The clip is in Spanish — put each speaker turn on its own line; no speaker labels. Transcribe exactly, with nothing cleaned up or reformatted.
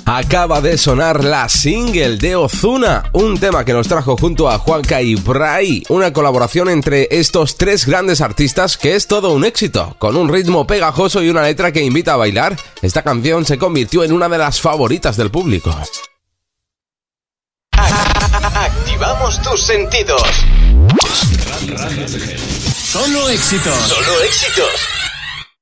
Acaba de sonar la single de Ozuna, un tema que nos trajo junto a Juanca y Bray, una colaboración entre estos tres grandes artistas que es todo un éxito, con un ritmo pegajoso y una letra que invita a bailar. Esta canción se convirtió en una de las favoritas del público.
Activamos tus sentidos.
Solo éxitos.
Solo éxitos.